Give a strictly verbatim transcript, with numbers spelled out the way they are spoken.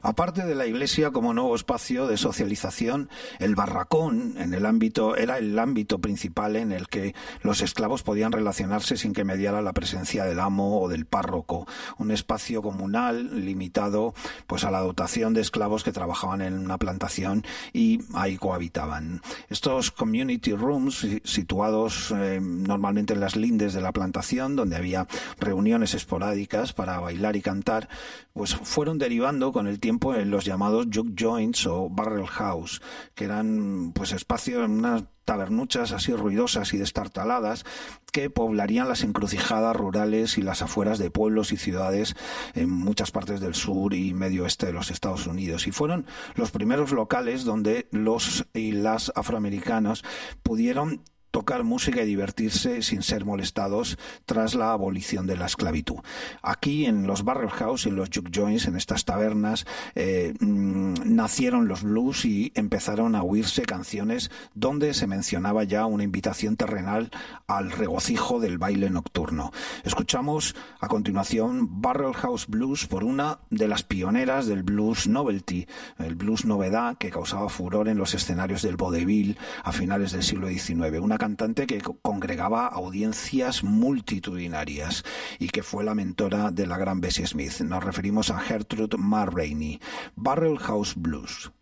Aparte de la iglesia como nuevo espacio de socialización, el barracón en el ámbito era el ámbito principal en el que los esclavos podían relacionarse sin que mediara la presencia del amo o del párroco. Un espacio comunal limitado pues a la dotación de esclavos que trabajaban en una plantación y ahí cohabitaban. Estos community rooms, situados eh, normalmente en las lindes de la plantación, donde había reuniones esporádicas para bailar y cantar, pues fueron derivando con el tiempo en los llamados juke joints o barrel house, que eran pues espacios, unas tabernuchas así ruidosas y destartaladas que poblarían las encrucijadas rurales y las afueras de pueblos y ciudades en muchas partes del sur y medio oeste de los Estados Unidos, y fueron los primeros locales donde los y las afroamericanos pudieron tocar música y divertirse sin ser molestados tras la abolición de la esclavitud. Aquí en los barrel house y en los juke joints, en estas tabernas, eh, mmm, nacieron los blues y empezaron a oírse canciones donde se mencionaba ya una invitación terrenal al regocijo del baile nocturno. Escuchamos a continuación Barrel House Blues por una de las pioneras del blues novelty, el blues novedad que causaba furor en los escenarios del vodevil a finales del siglo diecinueve. Una cantante que congregaba audiencias multitudinarias y que fue la mentora de la gran Bessie Smith. Nos referimos a Gertrude Ma Rainey. Barrel House Blues.